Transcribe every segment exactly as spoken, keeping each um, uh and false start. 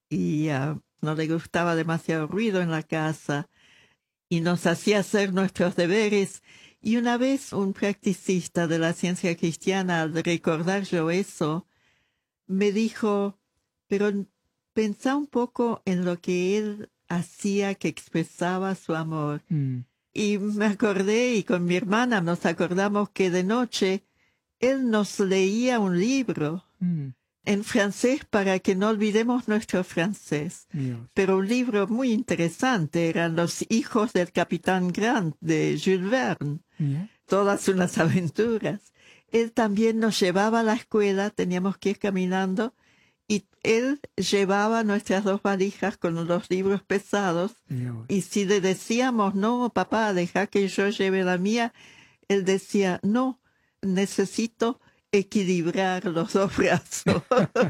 y uh, no le gustaba demasiado ruido en la casa y nos hacía hacer nuestros deberes. Y una vez un practicista de la ciencia cristiana, al recordar yo eso, me dijo, pero pensá un poco en lo que él hacía que expresaba su amor. Mm. Y me acordé, y con mi hermana nos acordamos que de noche él nos leía un libro Mm. en francés para que no olvidemos nuestro francés. Dios. Pero un libro muy interesante, eran Los hijos del Capitán Grant de Jules Verne, Yeah. todas unas aventuras. Él también nos llevaba a la escuela, teníamos que ir caminando, y él llevaba nuestras dos valijas con los libros pesados, Dios. y si le decíamos, no, papá, deja que yo lleve la mía, él decía, no, necesito equilibrar los dos brazos.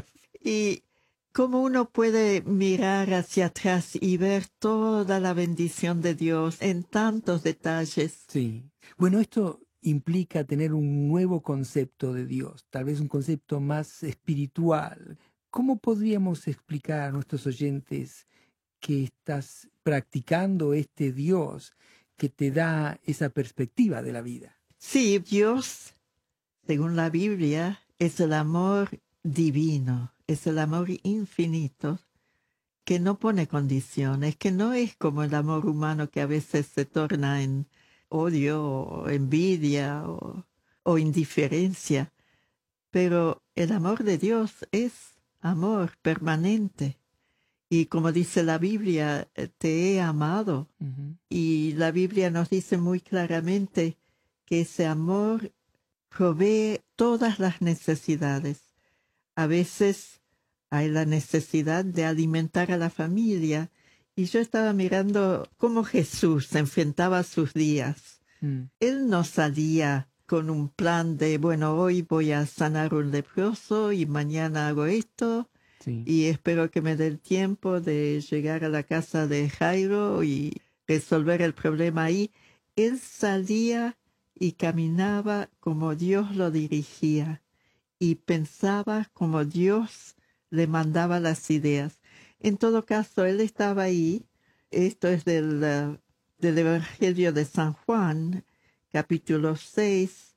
Y cómo uno puede mirar hacia atrás y ver toda la bendición de Dios en tantos detalles. Sí. Bueno, esto implica tener un nuevo concepto de Dios, tal vez un concepto más espiritual. ¿Cómo podríamos explicar a nuestros oyentes que estás practicando este Dios que te da esa perspectiva de la vida? Sí, Dios, según la Biblia, es el amor divino, es el amor infinito, que no pone condiciones, que no es como el amor humano que a veces se torna en odio o envidia o, o indiferencia. Pero el amor de Dios es amor permanente. Y como dice la Biblia, te he amado. Uh-huh. Y la Biblia nos dice muy claramente que ese amor provee todas las necesidades. A veces hay la necesidad de alimentar a la familia. Y yo estaba mirando cómo Jesús enfrentaba sus días. Mm. Él no salía con un plan de, bueno, hoy voy a sanar un leproso y mañana hago esto. Sí. Y espero que me dé el tiempo de llegar a la casa de Jairo y resolver el problema ahí. Él salía y caminaba como Dios lo dirigía y pensaba como Dios le mandaba las ideas. En todo caso, él estaba ahí. Esto es del, uh, del Evangelio de San Juan, capítulo seis,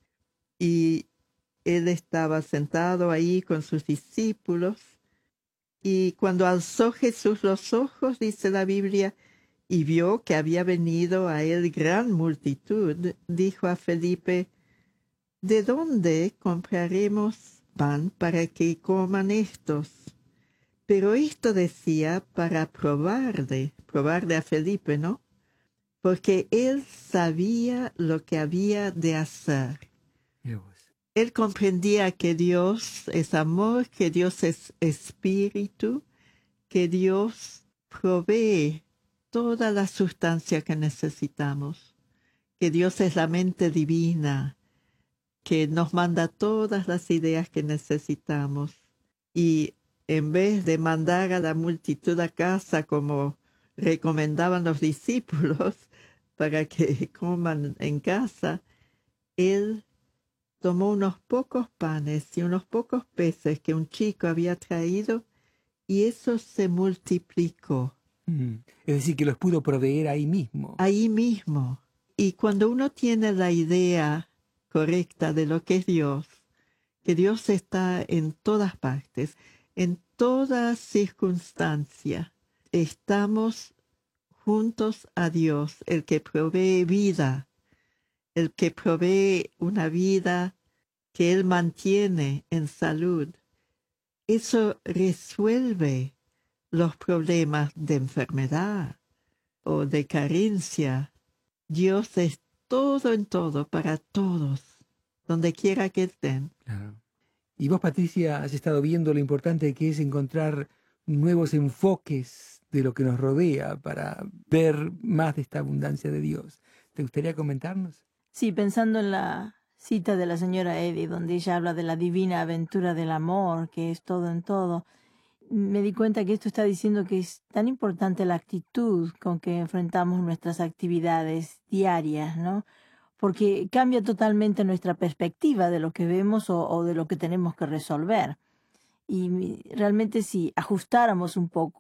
y él estaba sentado ahí con sus discípulos. Y cuando alzó Jesús los ojos, dice la Biblia, y vio que había venido a él gran multitud, dijo a Felipe, ¿de dónde compraremos pan para que coman estos? Pero esto decía para probarle, probarle a Felipe, ¿no? Porque él sabía lo que había de hacer. Dios. Él comprendía que Dios es amor, que Dios es espíritu, que Dios provee toda la sustancia que necesitamos, que Dios es la mente divina, que nos manda todas las ideas que necesitamos. Y en vez de mandar a la multitud a casa como recomendaban los discípulos para que coman en casa, Él tomó unos pocos panes y unos pocos peces que un chico había traído y eso se multiplicó. Mm. Es decir, que los pudo proveer ahí mismo. Ahí mismo. Y cuando uno tiene la idea correcta de lo que es Dios, que Dios está en todas partes, en toda circunstancia, estamos juntos a Dios, el que provee vida, el que provee una vida que Él mantiene en salud. Eso resuelve los problemas de enfermedad o de carencia. Dios es todo en todo para todos, donde quiera que estén. Claro. Y vos, Patricia, has estado viendo lo importante que es encontrar nuevos enfoques de lo que nos rodea para ver más de esta abundancia de Dios. ¿Te gustaría comentarnos? Sí, pensando en la cita de la señora Eddy, donde ella habla de la divina aventura del amor, que es todo en todo, me di cuenta que esto está diciendo que es tan importante la actitud con que enfrentamos nuestras actividades diarias, ¿no? Porque cambia totalmente nuestra perspectiva de lo que vemos o, o de lo que tenemos que resolver. Y realmente si ajustáramos un poco